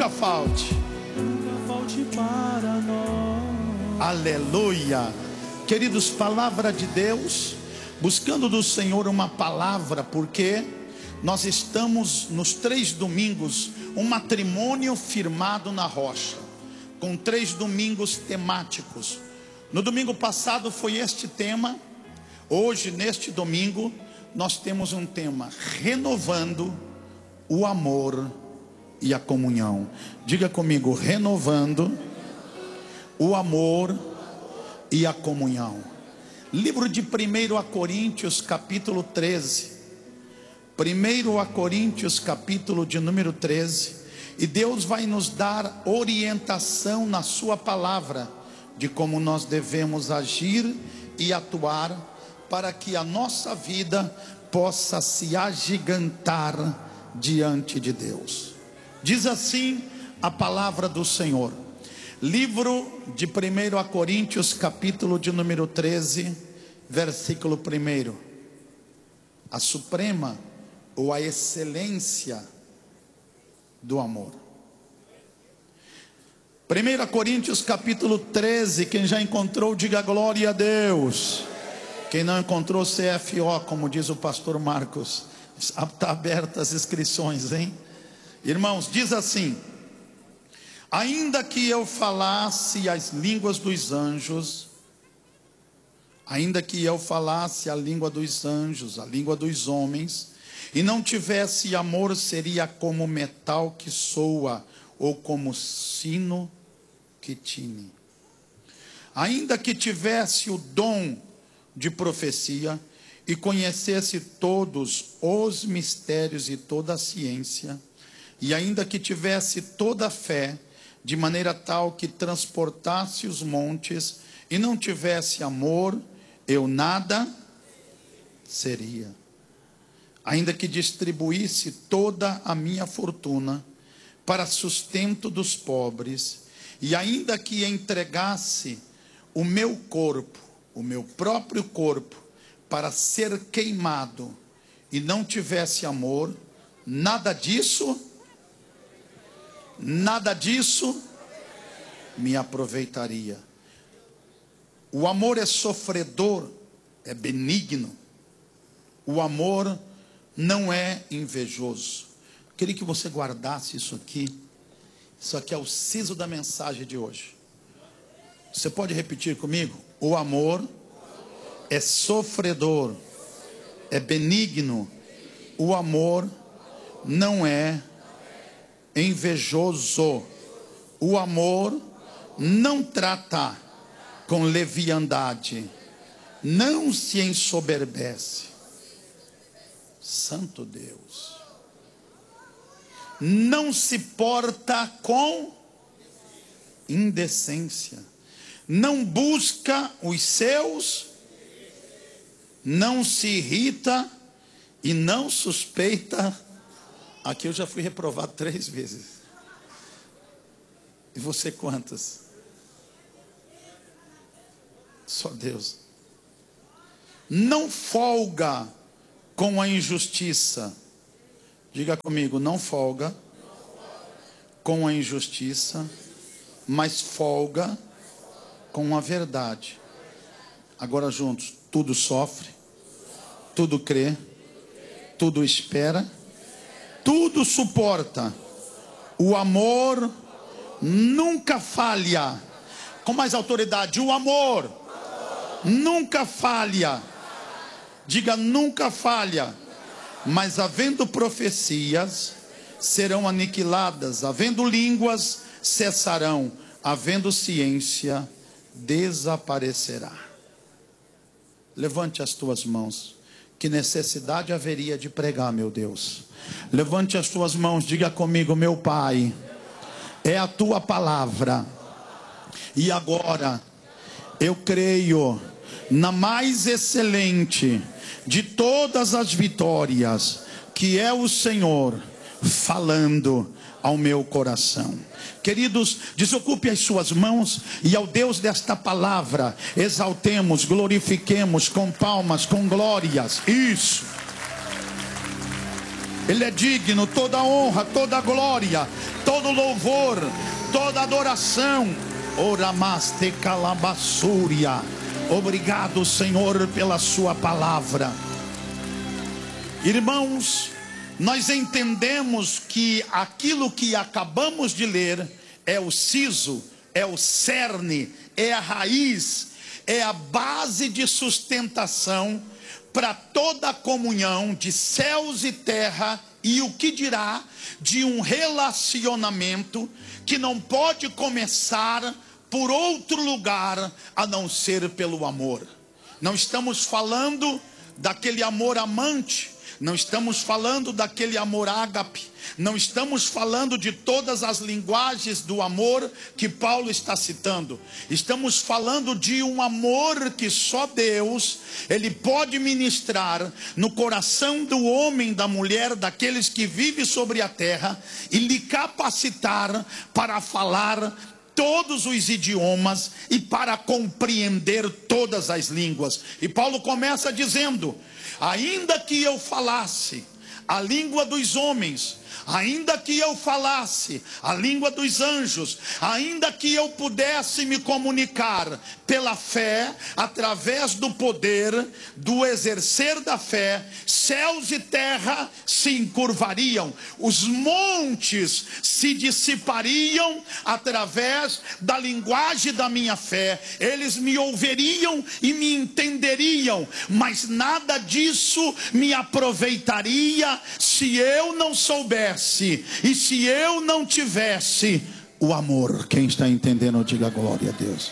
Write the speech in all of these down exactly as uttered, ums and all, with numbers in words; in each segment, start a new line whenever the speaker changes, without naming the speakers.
nunca falte.
Nunca falte para nós.
Aleluia. Queridos, palavra de Deus, buscando do Senhor uma palavra, porque nós estamos nos três domingos, um matrimônio firmado na rocha, com três domingos temáticos. No domingo passado foi este tema. Hoje, neste domingo, nós temos um tema: renovando o amor e a comunhão. Diga comigo: renovando o amor e a comunhão. Livro de primeiro Coríntios, capítulo treze. primeiro Coríntios, capítulo de número treze. E Deus vai nos dar orientação na sua palavra de como nós devemos agir e atuar para que a nossa vida possa se agigantar diante de Deus. Diz assim a palavra do Senhor. Livro de primeiro Coríntios, capítulo de número treze, versículo primeiro. A suprema ou a excelência do amor. primeiro Coríntios capítulo treze, quem já encontrou, diga glória a Deus. Quem não encontrou, C F O, como diz o pastor Marcos, está aberta as inscrições, hein? Irmãos, diz assim: ainda que eu falasse as línguas dos anjos, ainda que eu falasse a língua dos anjos, a língua dos homens, e não tivesse amor, seria como metal que soa, ou como sino que tine. Ainda que tivesse o dom de profecia, e conhecesse todos os mistérios e toda a ciência, e ainda que tivesse toda a fé, de maneira tal que transportasse os montes, e não tivesse amor, eu nada seria. Ainda que distribuísse toda a minha fortuna para sustento dos pobres, e ainda que entregasse o meu corpo, o meu próprio corpo, para ser queimado, e não tivesse amor, nada disso, nada disso me aproveitaria. O amor é sofredor, é benigno. O amor não é invejoso. Queria que você guardasse isso aqui. Isso aqui é o siso da mensagem de hoje. Você pode repetir comigo? O amor é sofredor, é benigno. O amor não é invejoso. O amor não trata com leviandade, não se ensoberbece. Santo Deus. Não se porta com indecência, não busca os seus, não se irrita e não suspeita. Aqui eu já fui reprovado três vezes. E você quantas? Só Deus. Não folga com a injustiça. Diga comigo: não folga com a injustiça, mas folga com a verdade. Agora juntos: tudo sofre, tudo crê, tudo espera, tudo suporta. O amor nunca falha. Com mais autoridade: o amor nunca falha. Diga: nunca falha. Mas havendo profecias, serão aniquiladas. Havendo línguas, cessarão. Havendo ciência, desaparecerá. Levante as tuas mãos. Que necessidade haveria de pregar, meu Deus? Levante as tuas mãos, diga comigo: meu Pai, é a tua palavra. E agora, eu creio na mais excelente de todas as vitórias, que é o Senhor falando ao meu coração. Queridos, desocupe as suas mãos e ao Deus desta palavra exaltemos, glorifiquemos com palmas, com glórias. Isso. Ele é digno, toda honra, toda glória, todo louvor, toda adoração. Oramaste calabassúria. Obrigado, Senhor, pela sua palavra. Irmãos, nós entendemos que aquilo que acabamos de ler é o siso, é o cerne, é a raiz, é a base de sustentação para toda a comunhão de céus e terra, e o que dirá de um relacionamento que não pode começar por outro lugar a não ser pelo amor. Não estamos falando daquele amor amante, não estamos falando daquele amor ágape, não estamos falando de todas as linguagens do amor que Paulo está citando. Estamos falando de um amor que só Deus, Ele pode ministrar no coração do homem, da mulher, daqueles que vivem sobre a terra, e lhe capacitar para falar todos os idiomas e para compreender todas as línguas. E Paulo começa dizendo: ainda que eu falasse a língua dos homens, ainda que eu falasse a língua dos anjos, ainda que eu pudesse me comunicar pela fé, através do poder, do exercer da fé, céus e terra se encurvariam, os montes se dissipariam através da linguagem da minha fé, eles me ouviriam e me entenderiam, mas nada disso me aproveitaria se eu não soubesse e se eu não tivesse o amor. Quem está entendendo, diga glória a Deus.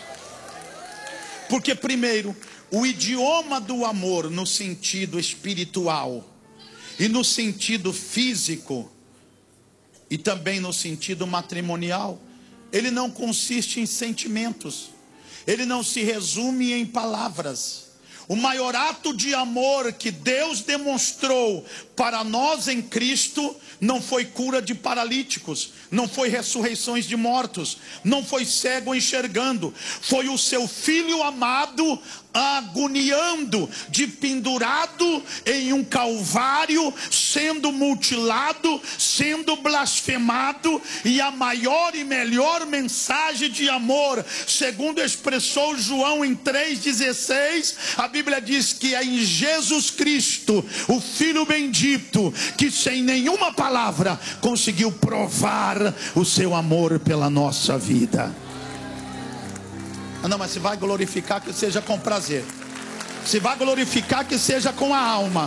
Porque primeiro, o idioma do amor no sentido espiritual e no sentido físico e também no sentido matrimonial, ele não consiste em sentimentos, ele não se resume em palavras. O maior ato de amor que Deus demonstrou para nós em Cristo não foi cura de paralíticos, não foi ressurreições de mortos, não foi cego enxergando, foi o seu Filho amado agoniando, de pendurado em um calvário, sendo mutilado, sendo blasfemado. E a maior e melhor mensagem de amor, segundo expressou João em três dezesseis, a Bíblia diz que é em Jesus Cristo, o Filho bendito, que sem nenhuma palavra conseguiu provar o seu amor pela nossa vida. Não, mas se vai glorificar, que seja com prazer. Se vai glorificar, que seja com a alma.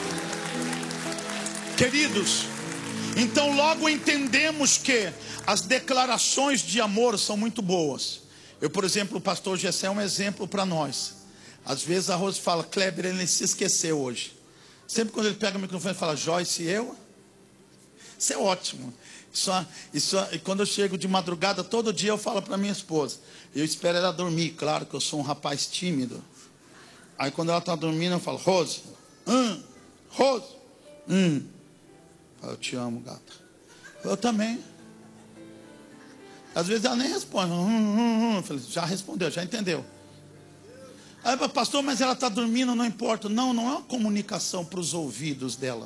Queridos, então logo entendemos que as declarações de amor são muito boas. Eu, por exemplo, o pastor Gessé é um exemplo para nós. Às vezes a Rose fala: Kleber, ele se esqueceu hoje. Sempre quando ele pega o microfone e fala: Joyce, eu? Isso é ótimo. Isso, isso, e quando eu chego de madrugada, todo dia eu falo para minha esposa, eu espero ela dormir, claro que eu sou um rapaz tímido. Aí quando ela está dormindo, eu falo: Rose, hum, Rose, hum. Eu te amo, gata. Eu também. Às vezes ela nem responde. Hum, hum, hum. Eu falei: já respondeu, já entendeu. Aí, pastor, mas ela está dormindo, não importa. Não, não é uma comunicação para os ouvidos dela.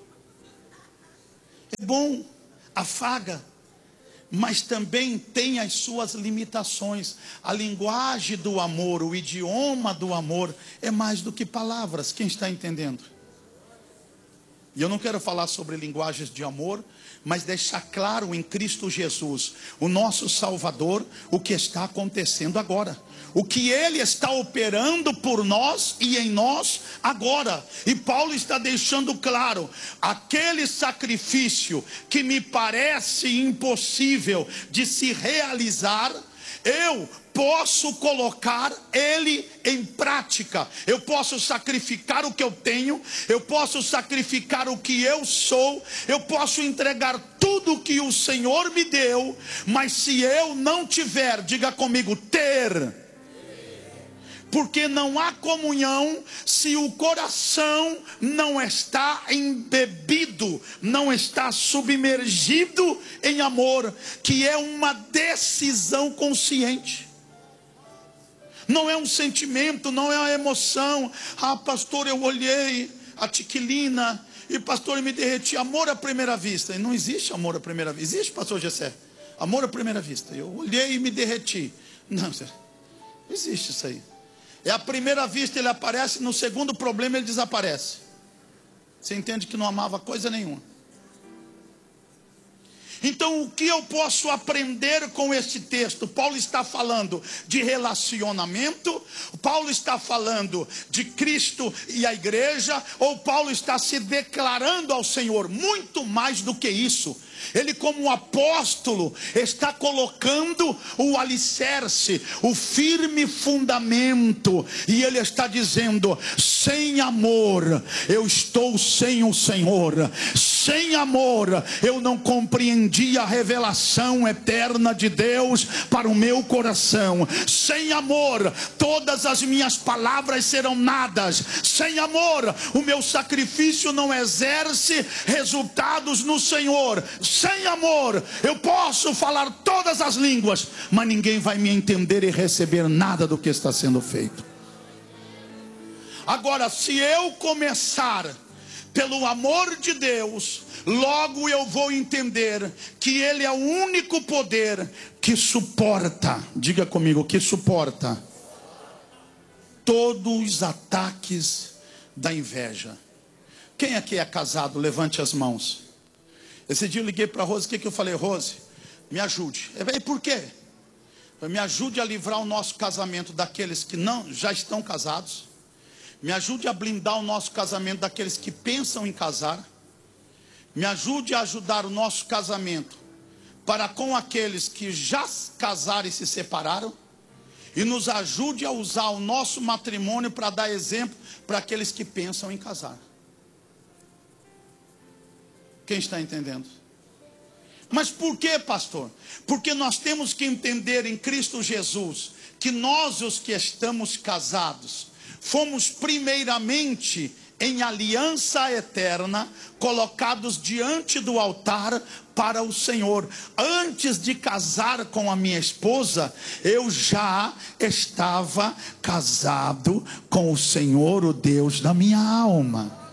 É bom, afaga, mas também tem as suas limitações. A linguagem do amor, o idioma do amor é mais do que palavras. Quem está entendendo? E eu não quero falar sobre linguagens de amor, mas deixar claro em Cristo Jesus, o nosso Salvador, o que está acontecendo agora, o que Ele está operando por nós e em nós agora. E Paulo está deixando claro: aquele sacrifício que me parece impossível de se realizar, eu posso colocar ele em prática. Eu posso sacrificar o que eu tenho, eu posso sacrificar o que eu sou, eu posso entregar tudo o que o Senhor me deu, mas se eu não tiver, diga comigo, ter. Porque não há comunhão se o coração não está embebido, não está submergido em amor, que é uma decisão consciente. Não é um sentimento, não é uma emoção. Ah, pastor, eu olhei a Tiquilina, E pastor, eu me derreti. Amor à primeira vista. E não existe amor à primeira vista. Existe, pastor Gessé? Amor à primeira vista. Eu olhei e me derreti. Não, não existe isso aí. É a primeira vista, ele aparece. No segundo problema, ele desaparece. Você entende que não amava coisa nenhuma. Então, o que eu posso aprender com este texto? Paulo está falando de relacionamento, Paulo está falando de Cristo e a igreja, ou Paulo está se declarando ao Senhor? Muito mais do que isso. Ele, como apóstolo, está colocando o alicerce, o firme fundamento, e ele está dizendo: sem amor eu estou sem o Senhor, sem amor eu não compreendi a revelação eterna de Deus para o meu coração, sem amor todas as minhas palavras serão nadas, sem amor o meu sacrifício não exerce resultados no Senhor. Sem amor, eu posso falar todas as línguas, mas ninguém vai me entender e receber nada do que está sendo feito. Agora, se eu começar pelo amor de Deus, logo eu vou entender que Ele é o único poder que suporta, diga comigo, que suporta todos os ataques da inveja. Quem aqui é casado? Levante as mãos. Esse dia eu liguei para a Rose, o que, que eu falei? Rose, me ajude. E por quê? Me ajude a livrar o nosso casamento daqueles que não, já estão casados. Me ajude a blindar o nosso casamento daqueles que pensam em casar. Me ajude a ajudar o nosso casamento para com aqueles que já casaram e se separaram. E nos ajude a usar o nosso matrimônio para dar exemplo para aqueles que pensam em casar. Quem está entendendo? Mas por que, pastor? Porque nós temos que entender em Cristo Jesus que nós, os que estamos casados, fomos primeiramente em aliança eterna, colocados diante do altar para o Senhor. Antes de casar com a minha esposa, eu já estava casado com o Senhor, o Deus da minha alma.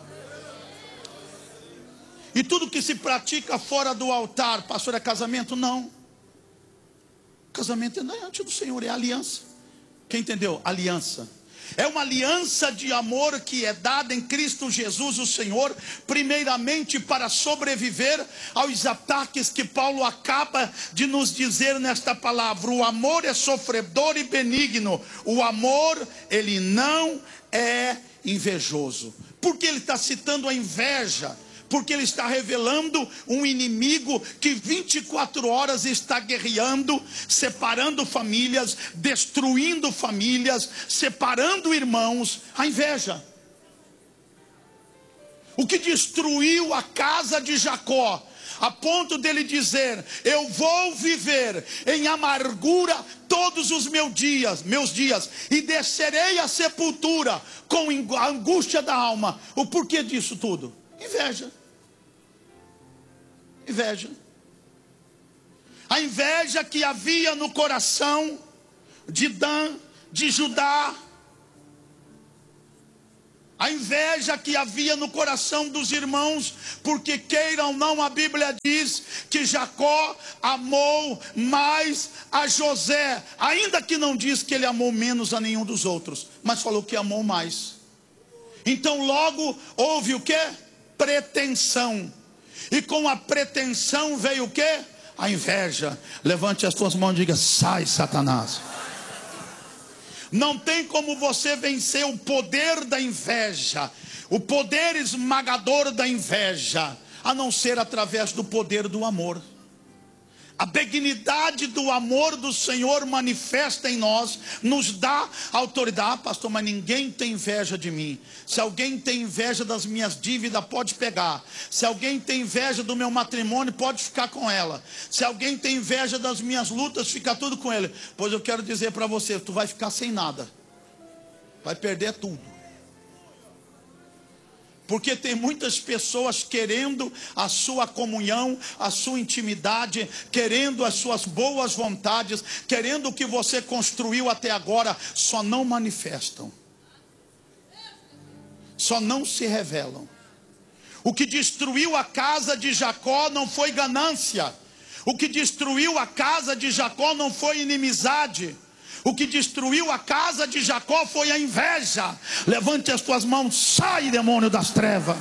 E tudo que se pratica fora do altar, pastor, é casamento? Não. Casamento é diante do Senhor, é aliança. Quem entendeu? Aliança. É uma aliança de amor que é dada em Cristo Jesus, o Senhor, primeiramente para sobreviver aos ataques que Paulo acaba de nos dizer nesta palavra. O amor é sofredor e benigno. O amor, ele não é invejoso. Por que ele está citando a inveja? Porque ele está revelando um inimigo que vinte e quatro horas está guerreando, separando famílias, destruindo famílias, separando irmãos. A inveja. O que destruiu a casa de Jacó, a ponto dele dizer: eu vou viver em amargura todos os meus dias, meus dias, e descerei à sepultura com a angústia da alma. O porquê disso tudo? Inveja. Inveja. A inveja que havia no coração de Dan, de Judá. A inveja que havia no coração dos irmãos, porque queiram ou não, a Bíblia diz que Jacó amou mais a José, ainda que não diz que ele amou menos a nenhum dos outros, mas falou que amou mais. Então logo houve o quê? Pretensão. E com a pretensão veio o quê? A inveja. Levante as tuas mãos e diga: sai, Satanás. Não tem como você vencer o poder da inveja, o poder esmagador da inveja, a não ser através do poder do amor. A benignidade do amor do Senhor manifesta em nós, nos dá autoridade. Ah, pastor, mas ninguém tem inveja de mim. Se alguém tem inveja das minhas dívidas, pode pegar. Se alguém tem inveja do meu matrimônio, pode ficar com ela. Se alguém tem inveja das minhas lutas, fica tudo com ele. Pois eu quero dizer para você, tu vai ficar sem nada. Vai perder tudo. Porque tem muitas pessoas querendo a sua comunhão, a sua intimidade, querendo as suas boas vontades, querendo o que você construiu até agora, só não manifestam, só não se revelam. O que destruiu a casa de Jacó não foi ganância. O que destruiu a casa de Jacó não foi inimizade. O que destruiu a casa de Jacó foi a inveja. Levante as tuas mãos, sai, demônio das trevas.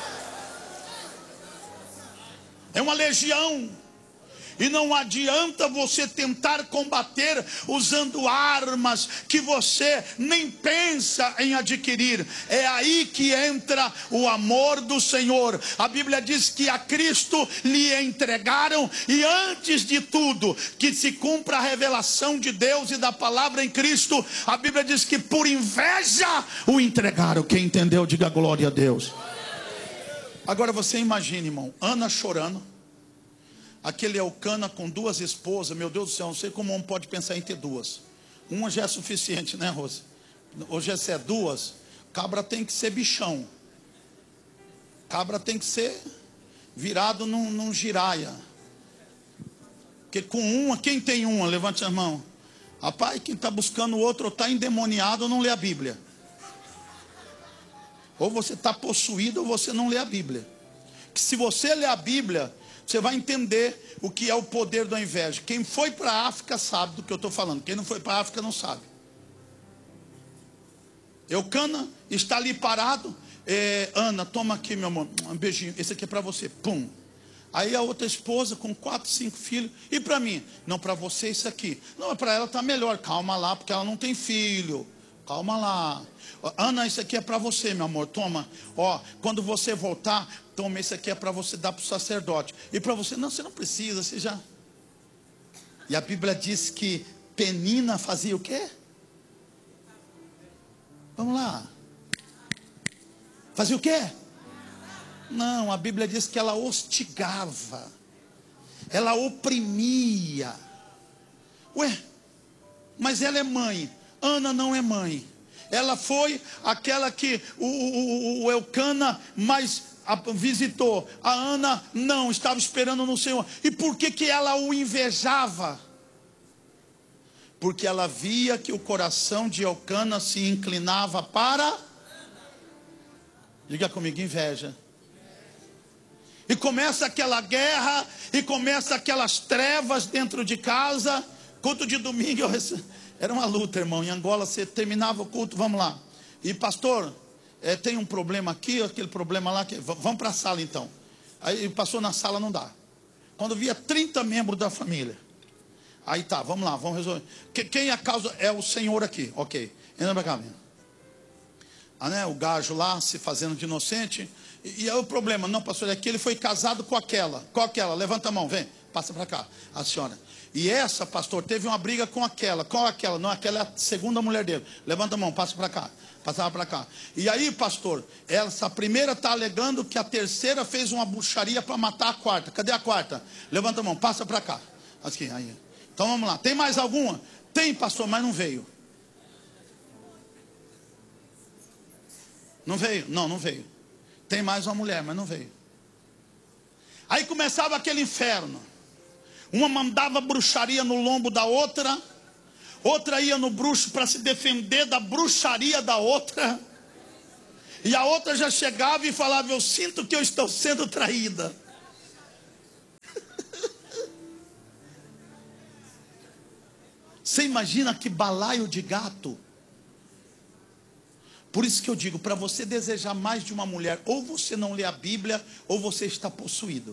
É uma legião. E não adianta você tentar combater usando armas que você nem pensa em adquirir. É aí que entra o amor do Senhor. A Bíblia diz que a Cristo lhe entregaram, e antes de tudo, que se cumpra a revelação de Deus e da palavra em Cristo, a Bíblia diz que por inveja o entregaram. Quem entendeu, diga glória a Deus. Agora você imagine, irmão, Ana chorando. Aquele Elcana com duas esposas. Meu Deus do céu, não sei como um homem pode pensar em ter duas. Uma já é suficiente, né, Rose? Hoje se é duas, cabra tem que ser bichão. Cabra tem que ser virado num, num giraia. Porque com uma, quem tem uma? Levante a mão. Rapaz, quem está buscando o outro ou está endemoniado ou não lê a Bíblia. Ou você está possuído ou você não lê a Bíblia. Que se você lê a Bíblia, você vai entender o que é o poder da inveja. Quem foi para a África sabe do que eu estou falando. Quem não foi para a África não sabe. Eucana está ali parado. É, Ana, toma aqui, meu amor, um beijinho. Esse aqui é para você. Pum. Aí a outra esposa com quatro, cinco filhos. E para mim? Não, para você isso aqui. Não, para ela está melhor. Calma lá, porque ela não tem filho. Calma lá. Ana, isso aqui é para você, meu amor. Toma. Ó, quando você voltar, toma, esse aqui é para você dar para o sacerdote. E para você, não, você não precisa, você já. E a Bíblia diz que Penina fazia o quê? Vamos lá. Fazia o quê? Não, a Bíblia diz que ela hostigava. Ela oprimia. Ué, mas ela é mãe. Ana não é mãe. Ela foi aquela que o, o, o Elcana mais visitou. A Ana não, estava esperando no Senhor. E por que que ela o invejava? Porque ela via que o coração de Elcana se inclinava para... Diga comigo, inveja. E começa aquela guerra, e começa aquelas trevas dentro de casa. Culto de domingo, eu rece... era uma luta, irmão. Em Angola, você terminava o culto, vamos lá. E pastor, é, tem um problema aqui, aquele problema lá, que... vamos para a sala então. Aí passou na sala, não dá. Quando via trinta membros da família. Aí tá, vamos lá, vamos resolver. Quem é a causa? É o Senhor aqui, ok. Entra para cá, mesmo. Ah, né, o gajo lá se fazendo de inocente. E, e é o problema, não, pastor, é que ele foi casado com aquela. Qual aquela? Levanta a mão, vem, passa para cá, a senhora. E essa, pastor, teve uma briga com aquela. Qual aquela? Não, aquela é a segunda mulher dele. Levanta a mão, passa para cá. Passava para cá. E aí, pastor, essa primeira está alegando que a terceira fez uma bruxaria para matar a quarta. Cadê a quarta? Levanta a mão, passa para cá. Aqui, aí. Então vamos lá. Tem mais alguma? Tem, pastor, mas não veio. Não veio? Não, não veio. Tem mais uma mulher, mas não veio. Aí começava aquele inferno. Uma mandava bruxaria no lombo da outra. Outra ia no bruxo para se defender da bruxaria da outra. E a outra já chegava e falava: eu sinto que eu estou sendo traída. Você imagina que balaio de gato? Por isso que eu digo, para você desejar mais de uma mulher, ou você não lê a Bíblia, ou você está possuído.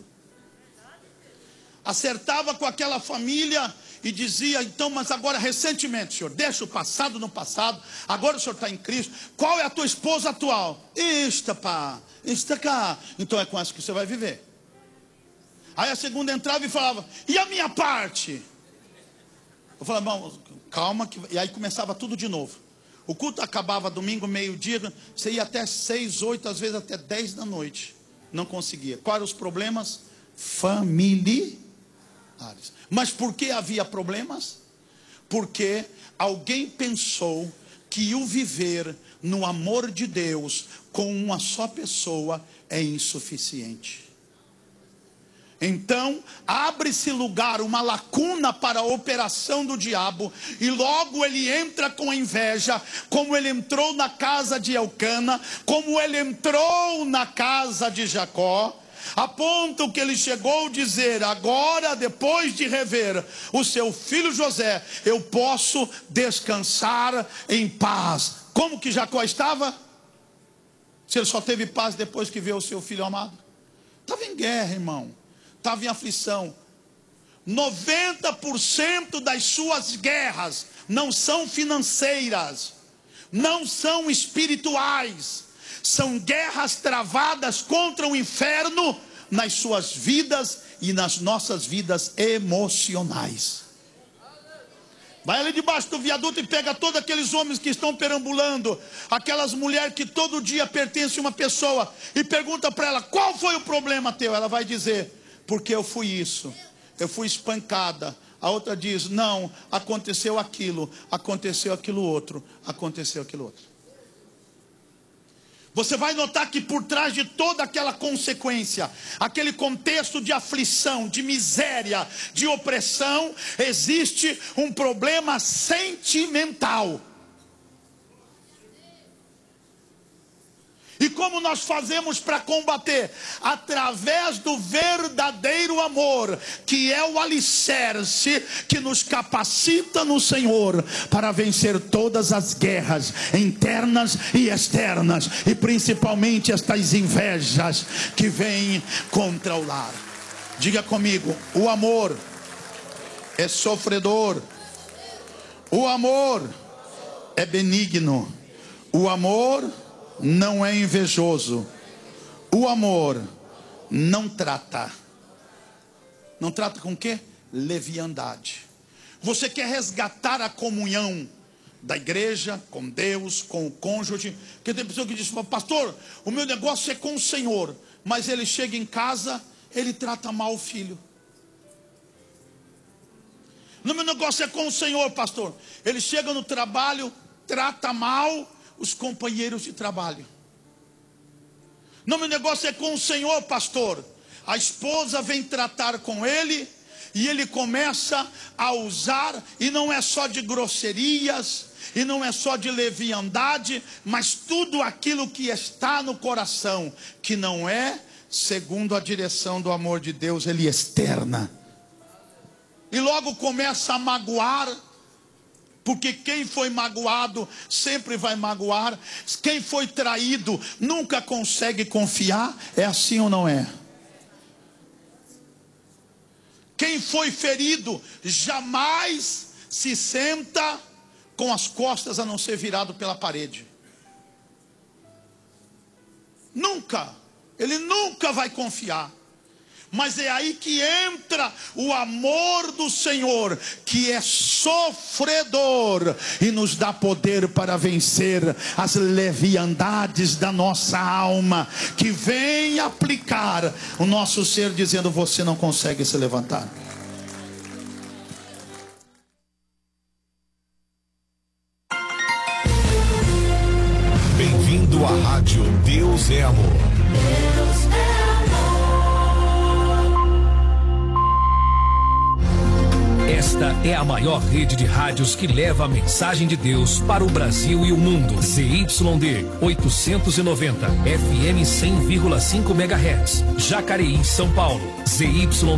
Acertava com aquela família e dizia: então, mas agora recentemente, senhor, deixa o passado no passado, agora o senhor está em Cristo, qual é a tua esposa atual? Esta, pá, esta cá. Então é com essa que você vai viver. Aí a segunda entrava e falava: e a minha parte? Eu falava: bom, calma, que... e aí começava tudo de novo. O culto acabava domingo, meio-dia, você ia até seis, oito, às vezes até dez da noite. Não conseguia. Quais eram os problemas? Familiares. Mas por que havia problemas? Porque alguém pensou que o viver no amor de Deus com uma só pessoa é insuficiente. Então abre-se lugar, uma lacuna para a operação do diabo, e logo ele entra com inveja, como ele entrou na casa de Elcana, como ele entrou na casa de Jacó, a ponto que ele chegou a dizer: agora, depois de rever o seu filho José, eu posso descansar em paz. Como que Jacó estava? Se ele só teve paz depois que viu o seu filho amado? Estava em guerra, irmão. Estava em aflição. noventa por cento das suas guerras não são financeiras, não são espirituais, são guerras travadas contra o inferno nas suas vidas e nas nossas vidas emocionais. Vai ali debaixo do viaduto e pega todos aqueles homens que estão perambulando, aquelas mulheres que todo dia pertencem a uma pessoa, e pergunta para ela: qual foi o problema teu? Ela vai dizer: porque eu fui isso, eu fui espancada. A outra diz: não, aconteceu aquilo, aconteceu aquilo outro, aconteceu aquilo outro. Você vai notar que por trás de toda aquela consequência, aquele contexto de aflição, de miséria, de opressão, existe um problema sentimental. E como nós fazemos para combater? Através do verdadeiro amor, que é o alicerce que nos capacita no Senhor para vencer todas as guerras internas e externas, e principalmente estas invejas que vêm contra o lar. Diga comigo: o amor é sofredor, o amor é benigno, o amor não é invejoso, o amor não trata. Não trata com o quê? Leviandade. Você quer resgatar a comunhão da igreja com Deus, com o cônjuge? Porque tem pessoa que diz: pastor, o meu negócio é com o Senhor, mas ele chega em casa, ele trata mal o filho. No meu negócio é com o Senhor, pastor, ele chega no trabalho, trata mal os companheiros de trabalho. Não, meu negócio é com o Senhor, pastor, a esposa vem tratar com ele e ele começa a usar, e não é só de grosserias, e não é só de leviandade, mas tudo aquilo que está no coração, que não é segundo a direção do amor de Deus, ele externa. E logo começa a magoar, porque quem foi magoado sempre vai magoar. Quem foi traído nunca consegue confiar. É assim ou não é? Quem foi ferido jamais se senta com as costas a não ser virado pela parede. Nunca. Ele nunca vai confiar. Mas é aí que entra o amor do Senhor, que é sofredor e nos dá poder para vencer as leviandades da nossa alma, que vem aplicar o nosso ser, dizendo: você não consegue se levantar.
Bem-vindo à rádio Deus é Amor. Deus é amor.
Esta é a maior rede de rádios que leva a mensagem de Deus para o Brasil e o mundo. Z Y D oitocentos e noventa, F M cem vírgula cinco megahertz, Jacareí, São Paulo. Z Y